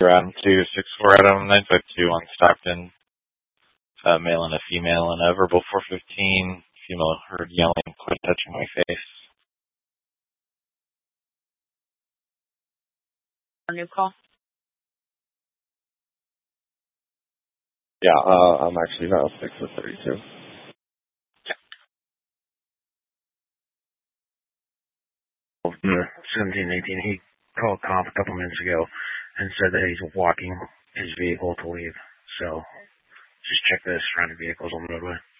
Adam 264 Adam 952 on Stockton. Male and a female and a verbal 415. Female heard yelling, quit touching my face. Our new call? Yeah, I'm actually now 6 with 32. Yeah. 1718, he called Comp a couple minutes ago and said that he's walking his vehicle to leave. So just check the surrounding vehicles on the roadway.